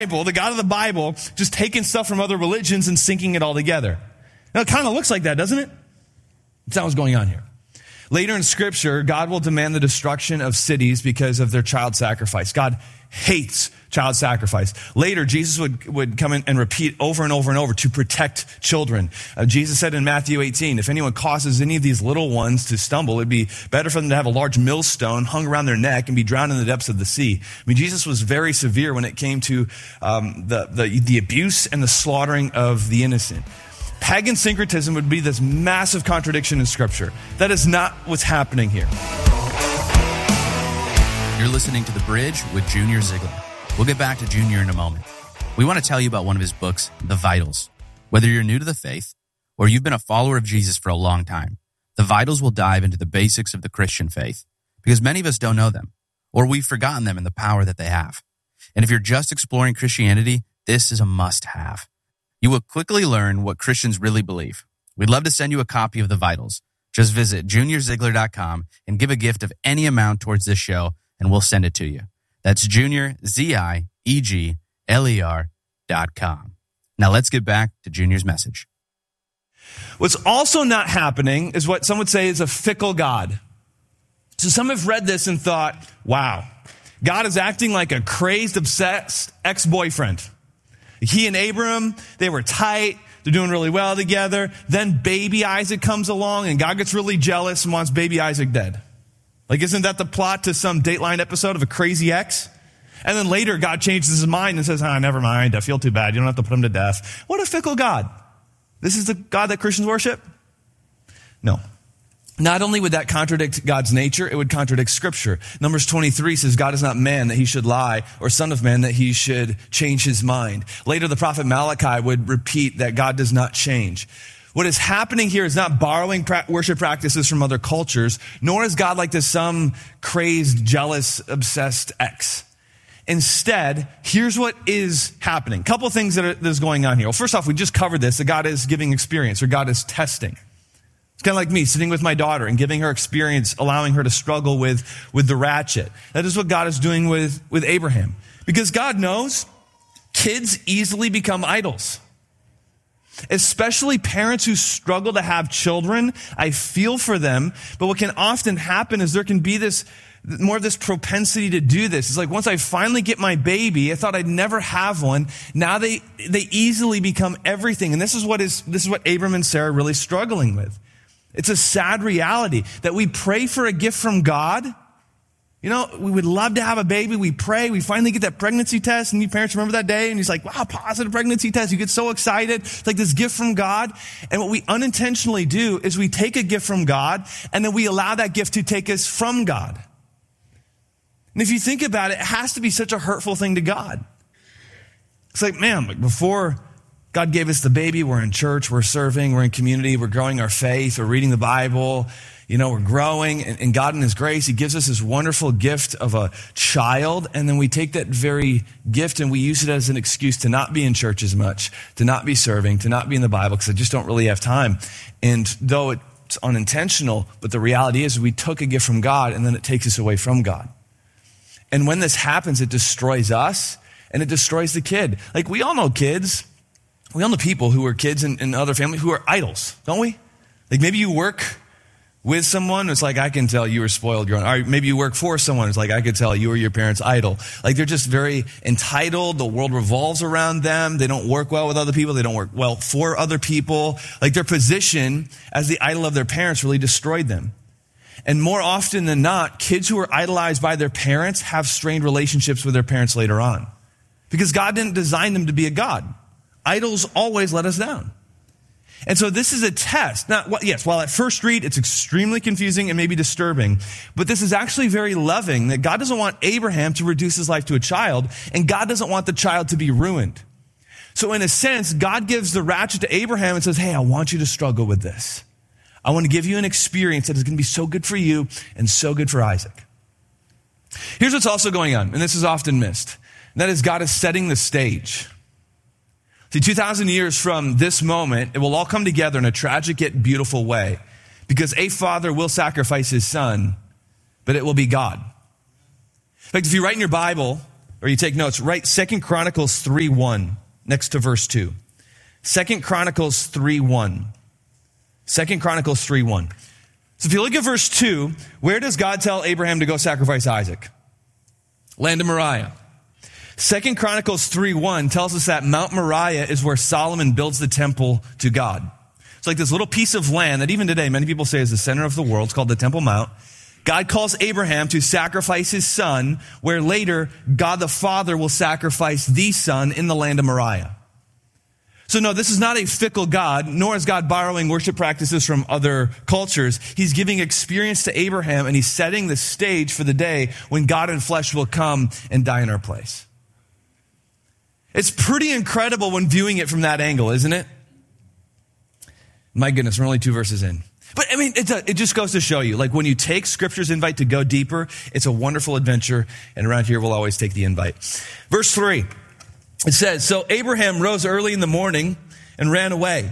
the God of the Bible, just taking stuff from other religions and syncing it all together. Now, it kind of looks like that, doesn't it? That's not what's going on here. Later in Scripture, God will demand the destruction of cities because of their child sacrifice. God hates child sacrifice. Later, Jesus would come in and repeat over and over and over to protect children. Jesus said in Matthew 18, if anyone causes any of these little ones to stumble, it'd be better for them to have a large millstone hung around their neck and be drowned in the depths of the sea. I mean, Jesus was very severe when it came to the abuse and the slaughtering of the innocent. Pagan syncretism would be this massive contradiction in Scripture. That is not what's happening here. You're listening to The Bridge with Junior Ziegler. We'll get back to Junior in a moment. We want to tell you about one of his books, The Vitals. Whether you're new to the faith or you've been a follower of Jesus for a long time, The Vitals will dive into the basics of the Christian faith because many of us don't know them or we've forgotten them and the power that they have. And if you're just exploring Christianity, this is a must-have. You will quickly learn what Christians really believe. We'd love to send you a copy of The Vitals. Just visit juniorziegler.com and give a gift of any amount towards this show, and we'll send it to you. That's juniorziegler.com. Now let's get back to Junior's message. What's also not happening is what some would say is a fickle God. So some have read this and thought, wow, God is acting like a crazed, obsessed ex-boyfriend. He and Abram, they were tight. They're doing really well together. Then baby Isaac comes along and God gets really jealous and wants baby Isaac dead. Like, isn't that the plot to some Dateline episode of A Crazy Ex? And then later God changes his mind and says, never mind. I feel too bad. You don't have to put him to death. What a fickle God. This is the God that Christians worship? No. Not only would that contradict God's nature, it would contradict Scripture. Numbers 23 says, God is not man that he should lie, or son of man that he should change his mind. Later, the prophet Malachi would repeat that God does not change. What is happening here is not borrowing worship practices from other cultures, nor is God like this some crazed, jealous, obsessed ex. Instead, here's what is happening. A couple of things that is going on here. Well, first off, we just covered this, that God is giving experience, or God is testing. It's kind of like me sitting with my daughter and giving her experience, allowing her to struggle with the ratchet. That is what God is doing with Abraham. Because God knows kids easily become idols. Especially parents who struggle to have children. I feel for them. But what can often happen is there can be more of this propensity to do this. It's like once I finally get my baby, I thought I'd never have one. Now they easily become everything. And this is what Abram and Sarah are really struggling with. It's a sad reality that we pray for a gift from God. You know, we would love to have a baby. We pray. We finally get that pregnancy test. And you parents remember that day? And he's like, wow, positive pregnancy test. You get so excited. It's like this gift from God. And what we unintentionally do is we take a gift from God and then we allow that gift to take us from God. And if you think about it, it has to be such a hurtful thing to God. It's like, man, before God gave us the baby, we're in church, we're serving, we're in community, we're growing our faith, we're reading the Bible, we're growing, and God in His grace, He gives us this wonderful gift of a child, and then we take that very gift and we use it as an excuse to not be in church as much, to not be serving, to not be in the Bible, because I just don't really have time. And though it's unintentional, but the reality is we took a gift from God, and then it takes us away from God. And when this happens, it destroys us, and it destroys the kid. Like, we all know kids. We all know people who are kids in other families who are idols, don't we? Like maybe you work with someone, it's like, I can tell you were spoiled growing up. Or maybe you work for someone, it's like, I could tell you were your parents' idol. Like they're just very entitled. The world revolves around them. They don't work well with other people. They don't work well for other people. Like their position as the idol of their parents really destroyed them. And more often than not, kids who are idolized by their parents have strained relationships with their parents later on. Because God didn't design them to be a God. Idols always let us down. And so this is a test. While at first read, it's extremely confusing and maybe disturbing, but this is actually very loving that God doesn't want Abraham to reduce his life to a child, and God doesn't want the child to be ruined. So in a sense, God gives the ratchet to Abraham and says, hey, I want you to struggle with this. I want to give you an experience that is going to be so good for you and so good for Isaac. Here's what's also going on, and this is often missed. And that is God is setting the stage. See, 2,000 years from this moment, it will all come together in a tragic yet beautiful way. Because a father will sacrifice his son, but it will be God. In fact, if you write in your Bible, or you take notes, write 2 Chronicles 3:1 next to verse 2. 2 Chronicles 3:1. 2 Chronicles 3:1. So if you look at verse 2, where does God tell Abraham to go sacrifice Isaac? Land of Moriah. 2 Chronicles 3:1 tells us that Mount Moriah is where Solomon builds the temple to God. It's like this little piece of land that even today many people say is the center of the world. It's called the Temple Mount. God calls Abraham to sacrifice his son, where later God the Father will sacrifice the son in the land of Moriah. So no, this is not a fickle God, nor is God borrowing worship practices from other cultures. He's giving experience to Abraham, and he's setting the stage for the day when God in flesh will come and die in our place. It's pretty incredible when viewing it from that angle, isn't it? My goodness, we're only 2 verses in. But I mean, it just goes to show you, like when you take Scripture's invite to go deeper, it's a wonderful adventure, and around here we'll always take the invite. Verse 3. It says, so Abraham rose early in the morning and ran away.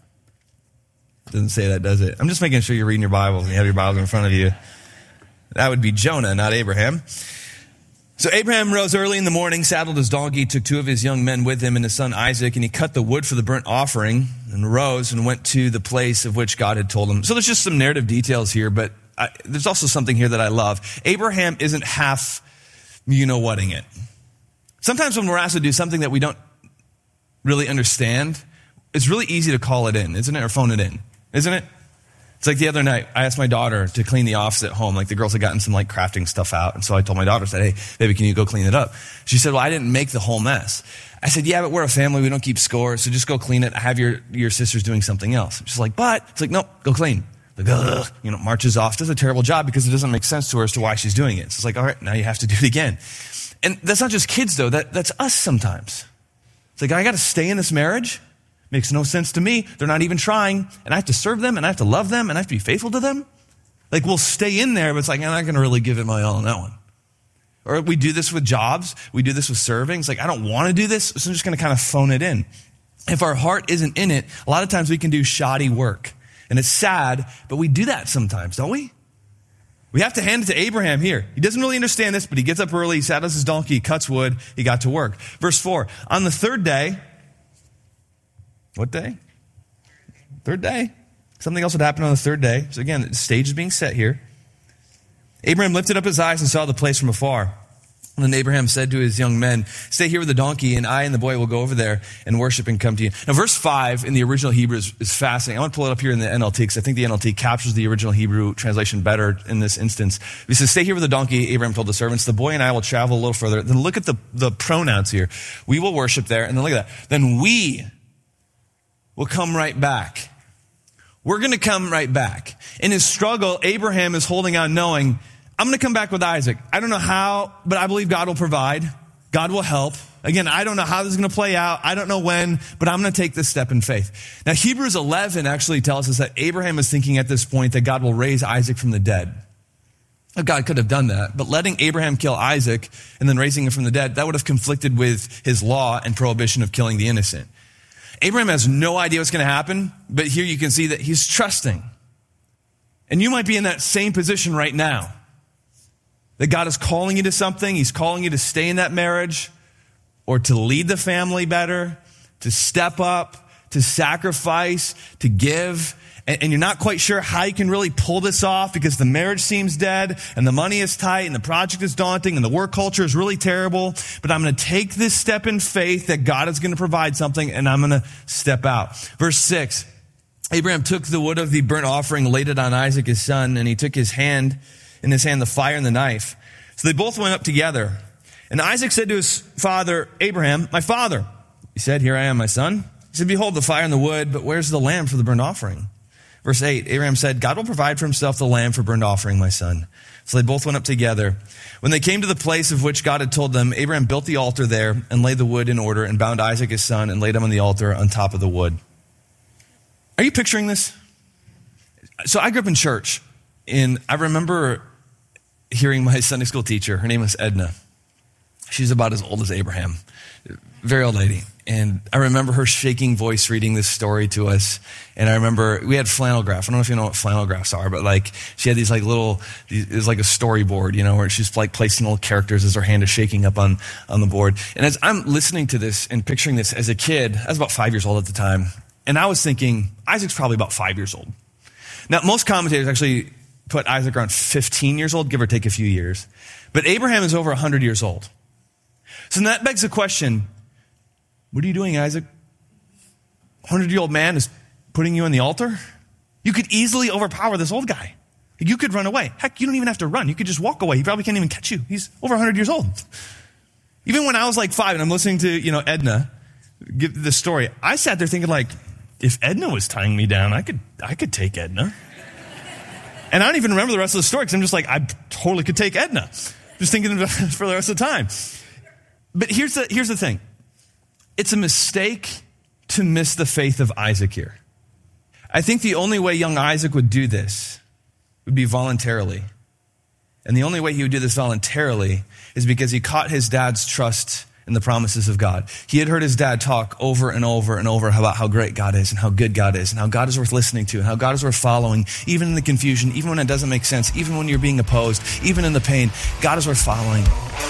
It doesn't say that, does it? I'm just making sure you're reading your Bibles and you have your Bibles in front of you. That would be Jonah, not Abraham. So Abraham rose early in the morning, saddled his donkey, took 2 of his young men with him and his son Isaac, and he cut the wood for the burnt offering and rose and went to the place of which God had told him. So there's just some narrative details here, but there's also something here that I love. Abraham isn't half you-know-whatting it. Sometimes when we're asked to do something that we don't really understand, it's really easy to call it in, isn't it? Or phone it in, isn't it? It's like the other night, I asked my daughter to clean the office at home. Like the girls had gotten some like crafting stuff out. And so I told my daughter, I said, hey, baby, can you go clean it up? She said, well, I didn't make the whole mess. I said, yeah, but we're a family. We don't keep score. So just go clean it. I have your sisters doing something else. She's like, but it's like, nope, go clean. Like, marches off, does a terrible job because it doesn't make sense to her as to why she's doing it. So it's like, all right, now you have to do it again. And that's not just kids, though. That's us sometimes. It's like, I got to stay in this marriage. Makes no sense to me. They're not even trying. And I have to serve them, and I have to love them, and I have to be faithful to them. Like, we'll stay in there, but it's like, I'm not going to really give it my all on that one. Or we do this with jobs. We do this with serving. It's like, I don't want to do this, so I'm just going to kind of phone it in. If our heart isn't in it, a lot of times we can do shoddy work. And it's sad, but we do that sometimes, don't we? We have to hand it to Abraham here. He doesn't really understand this, but he gets up early, he saddles his donkey, he cuts wood, he got to work. Verse 4, on the 3rd day, what day? 3rd day. Something else would happen on the 3rd day. So again, the stage is being set here. Abraham lifted up his eyes and saw the place from afar. And then Abraham said to his young men, stay here with the donkey, and I and the boy will go over there and worship and come to you. Now, verse 5 in the original Hebrew is fascinating. I want to pull it up here in the NLT because I think the NLT captures the original Hebrew translation better in this instance. He says, stay here with the donkey, Abraham told the servants. The boy and I will travel a little further. Then look at the pronouns here. We will worship there. And then look at that. Then we will come right back. We're going to come right back. In his struggle, Abraham is holding on knowing, I'm going to come back with Isaac. I don't know how, but I believe God will provide. God will help. Again, I don't know how this is going to play out. I don't know when, but I'm going to take this step in faith. Now, Hebrews 11 actually tells us that Abraham is thinking at this point that God will raise Isaac from the dead. God could have done that, but letting Abraham kill Isaac and then raising him from the dead, that would have conflicted with his law and prohibition of killing the innocent. Abraham has no idea what's going to happen, but here you can see that he's trusting. And you might be in that same position right now. That God is calling you to something. He's calling you to stay in that marriage or to lead the family better, to step up, to sacrifice, to give. And you're not quite sure how you can really pull this off because the marriage seems dead and the money is tight and the project is daunting and the work culture is really terrible. But I'm going to take this step in faith that God is going to provide something and I'm going to step out. Verse 6, Abraham took the wood of the burnt offering, laid it on Isaac his son, and he took in his hand the fire and the knife. So they both went up together. And Isaac said to his father, Abraham, my father. He said, here I am, my son. He said, behold the fire and the wood, but where's the lamb for the burnt offering? Verse 8, Abraham said, God will provide for himself the lamb for burnt offering, my son. So they both went up together. When they came to the place of which God had told them, Abraham built the altar there and laid the wood in order and bound Isaac his son and laid him on the altar on top of the wood. Are you picturing this? So I grew up in church, and I remember hearing my Sunday school teacher. Her name was Edna. She's about as old as Abraham. very old lady. And I remember her shaking voice reading this story to us. And I remember we had flannel graphs. I don't know if you know what flannel graphs are, but like she had these like it was like a storyboard, where she's like placing little characters as her hand is shaking up on the board. And as I'm listening to this and picturing this as a kid, I was about 5 years old at the time. And I was thinking, Isaac's probably about 5 years old. Now, most commentators actually put Isaac around 15 years old, give or take a few years. But Abraham is over 100 years old. So that begs the question, what are you doing, Isaac? 100-year-old man is putting you on the altar? You could easily overpower this old guy. You could run away. Heck, you don't even have to run. You could just walk away. He probably can't even catch you. He's over 100 years old. Even when I was like 5 and I'm listening to, Edna give this story, I sat there thinking like, if Edna was tying me down, I could take Edna. And I don't even remember the rest of the story because I'm just like, I totally could take Edna. Just thinking about it for the rest of the time. But here's the thing. It's a mistake to miss the faith of Isaac here. I think the only way young Isaac would do this would be voluntarily. And the only way he would do this voluntarily is because he caught his dad's trust in the promises of God. He had heard his dad talk over and over and over about how great God is and how good God is and how God is worth listening to and how God is worth following, even in the confusion, even when it doesn't make sense, even when you're being opposed, even in the pain. God is worth following.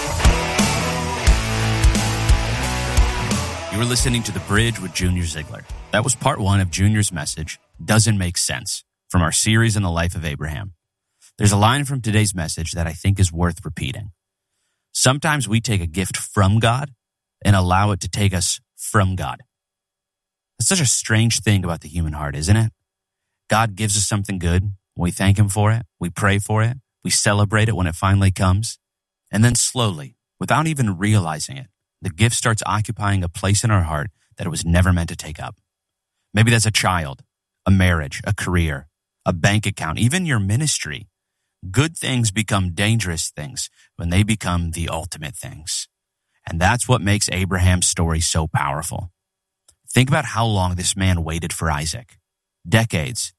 You were listening to The Bridge with Junior Ziegler. That was part 1 of Junior's message, Doesn't Make Sense, from our series on the life of Abraham. There's a line from today's message that I think is worth repeating. Sometimes we take a gift from God and allow it to take us from God. That's such a strange thing about the human heart, isn't it? God gives us something good. We thank him for it. We pray for it. We celebrate it when it finally comes. And then slowly, without even realizing it, the gift starts occupying a place in our heart that it was never meant to take up. Maybe that's a child, a marriage, a career, a bank account, even your ministry. Good things become dangerous things when they become the ultimate things. And that's what makes Abraham's story so powerful. Think about how long this man waited for Isaac. Decades.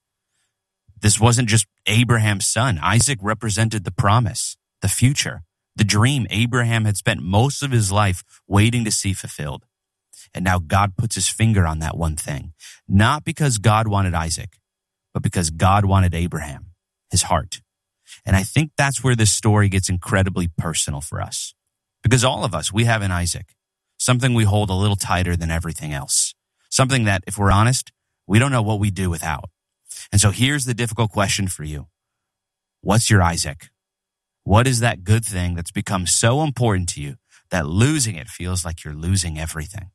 This wasn't just Abraham's son. Isaac represented the promise, the future, the dream Abraham had spent most of his life waiting to see fulfilled. And now God puts his finger on that one thing, not because God wanted Isaac, but because God wanted Abraham, his heart. And I think that's where this story gets incredibly personal for us. Because all of us, we have an Isaac, something we hold a little tighter than everything else, something that, if we're honest, we don't know what we do without. And so here's the difficult question for you. What's your Isaac? What is that good thing that's become so important to you that losing it feels like you're losing everything?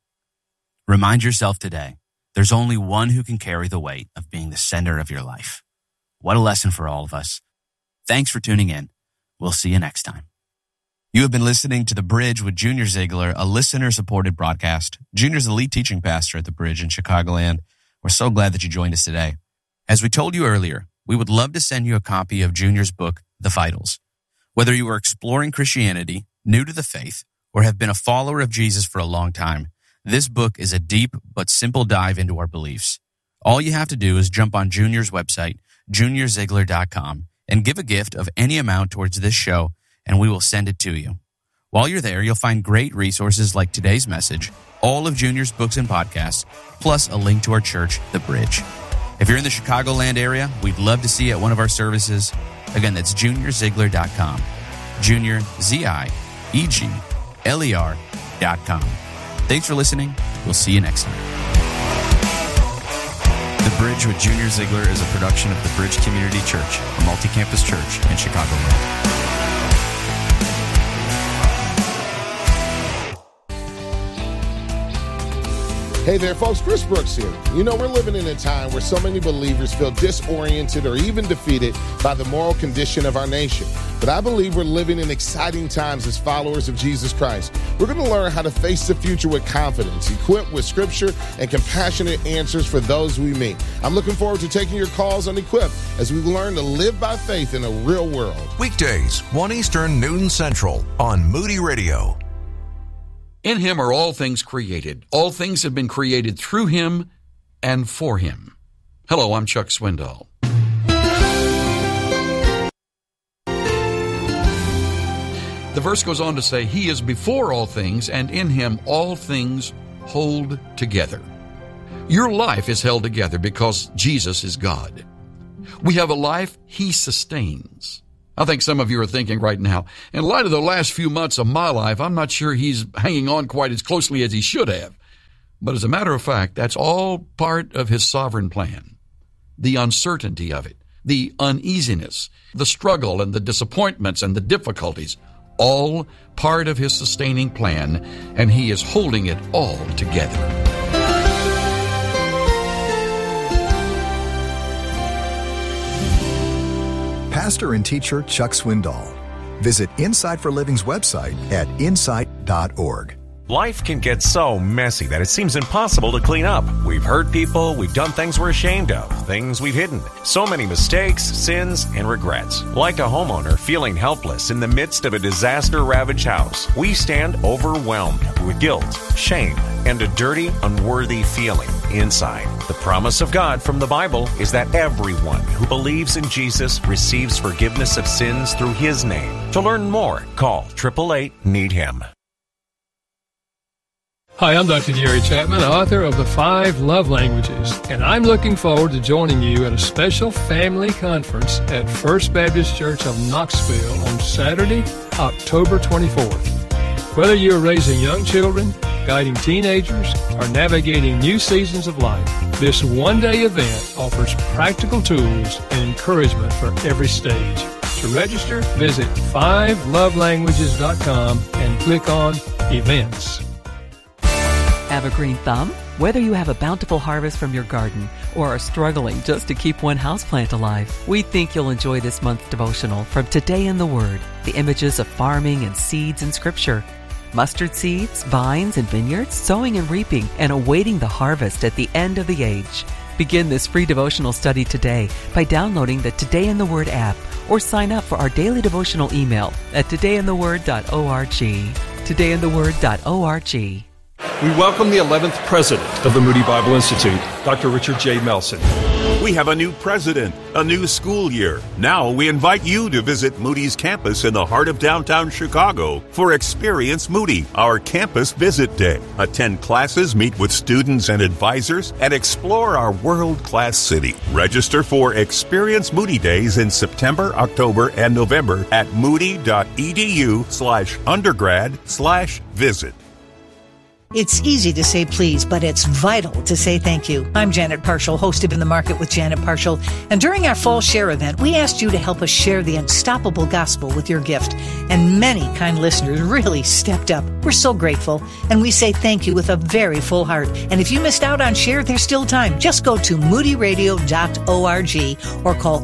Remind yourself today, there's only one who can carry the weight of being the center of your life. What a lesson for all of us. Thanks for tuning in. We'll see you next time. You have been listening to The Bridge with Junior Ziegler, a listener-supported broadcast. Junior's the lead teaching pastor at The Bridge in Chicagoland. We're so glad that you joined us today. As we told you earlier, we would love to send you a copy of Junior's book, The Vitals. Whether you are exploring Christianity, new to the faith, or have been a follower of Jesus for a long time, this book is a deep but simple dive into our beliefs. All you have to do is jump on Junior's website, juniorziegler.com, and give a gift of any amount towards this show, and we will send it to you. While you're there, you'll find great resources like today's message, all of Junior's books and podcasts, plus a link to our church, The Bridge. If you're in the Chicagoland area, we'd love to see you at one of our services. Again, that's juniorziegler.com. Junior, ZIEGLER.com. Thanks for listening. We'll see you next time. The Bridge with Junior Ziegler is a production of The Bridge Community Church, a multi-campus church in Chicagoland. Hey there, folks. Chris Brooks here. You know, we're living in a time where so many believers feel disoriented or even defeated by the moral condition of our nation. But I believe we're living in exciting times as followers of Jesus Christ. We're going to learn how to face the future with confidence, equipped with scripture and compassionate answers for those we meet. I'm looking forward to taking your calls on Equip as we learn to live by faith in a real world. Weekdays, 1 Eastern, noon Central on Moody Radio. In him are all things created. All things have been created through him and for him. Hello, I'm Chuck Swindoll. The The verse goes on to say, He is before all things, and in Him all things hold together. Your life is held together because Jesus is God. We have a life He sustains. I think some of you are thinking right now, in light of the last few months of my life, I'm not sure He's hanging on quite as closely as He should have. But as a matter of fact, that's all part of His sovereign plan. The uncertainty of it, the uneasiness, the struggle and the disappointments and the difficulties, all part of His sustaining plan, and He is holding it all together. Pastor and teacher Chuck Swindoll. Visit Insight for Living's website at insight.org. Life can get so messy that it seems impossible to clean up. We've hurt people, we've done things we're ashamed of, things we've hidden. So many mistakes, sins, and regrets. Like a homeowner feeling helpless in the midst of a disaster-ravaged house, we stand overwhelmed with guilt, shame, and a dirty, unworthy feeling inside. The promise of God from the Bible is that everyone who believes in Jesus receives forgiveness of sins through His name. To learn more, call 888-NEED-HIM. Hi, I'm Dr. Gary Chapman, author of The 5 Love Languages, and I'm looking forward to joining you at a special family conference at First Baptist Church of Knoxville on Saturday, October 24th. Whether you're raising young children, guiding teenagers, or navigating new seasons of life, this one-day event offers practical tools and encouragement for every stage. To register, visit 5lovelanguages.com and click on Events. Have a green thumb? Whether you have a bountiful harvest from your garden or are struggling just to keep one houseplant alive, we think you'll enjoy this month's devotional from Today in the Word, the images of farming and seeds in Scripture. Mustard seeds, vines, and vineyards, sowing and reaping, and awaiting the harvest at the end of the age. Begin this free devotional study today by downloading the Today in the Word app or sign up for our daily devotional email at todayintheword.org. todayintheword.org. We welcome the 11th president of the Moody Bible Institute, Dr. Richard J. Melson. We have a new president, a new school year. Now we invite you to visit Moody's campus in the heart of downtown Chicago for Experience Moody, our campus visit day. Attend classes, meet with students and advisors, and explore our world-class city. Register for Experience Moody Days in September, October, and November at moody.edu/undergrad/visit. It's easy to say please, but it's vital to say thank you. I'm Janet Parshall, host of In the Market with Janet Parshall. And during our fall share event, we asked you to help us share the unstoppable gospel with your gift. And many kind listeners really stepped up. We're so grateful. And we say thank you with a very full heart. And if you missed out on share, there's still time. Just go to moodyradio.org or call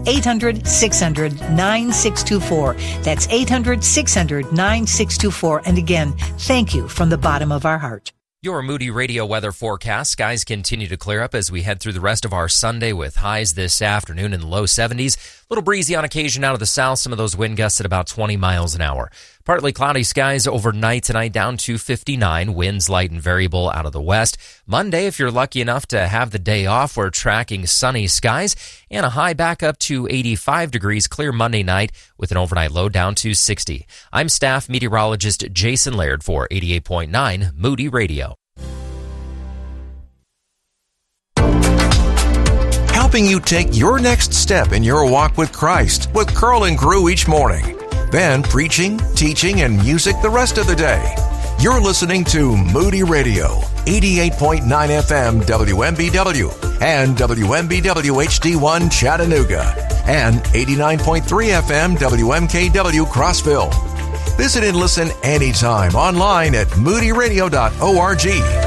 800-600-9624. That's 800-600-9624. And again, thank you from the bottom of our heart. Your Moody Radio weather forecast. Skies continue to clear up as we head through the rest of our Sunday with highs this afternoon in the low 70s. A little breezy on occasion out of the south. Some of those wind gusts at about 20 miles an hour. Partly cloudy skies overnight tonight down to 59. Winds light and variable out of the west. Monday, if you're lucky enough to have the day off, we're tracking sunny skies and a high back up to 85 degrees. Clear Monday night with an overnight low down to 60. I'm staff meteorologist Jason Laird for 88.9 Moody Radio. Helping you take your next step in your walk with Christ with Curl and Crew each morning. Then preaching, teaching, and music the rest of the day. You're listening to Moody Radio, 88.9 FM WMBW and WMBW HD1 Chattanooga and 89.3 FM WMKW Crossville. Visit and listen anytime online at moodyradio.org.